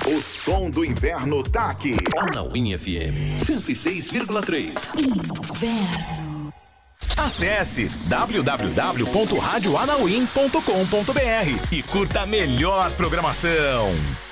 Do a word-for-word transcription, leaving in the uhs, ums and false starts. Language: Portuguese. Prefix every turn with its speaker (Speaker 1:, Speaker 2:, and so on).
Speaker 1: O som do inverno tá aqui.
Speaker 2: Anauim F M cento e seis vírgula três.
Speaker 3: Inverno.
Speaker 2: Acesse w w w ponto rádio anauim ponto com ponto b r e curta a melhor programação.